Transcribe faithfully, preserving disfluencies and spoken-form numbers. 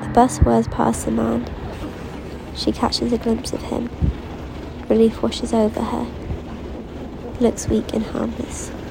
The bus whirs past the man. She catches a glimpse of him. Relief washes over her. He looks weak and harmless.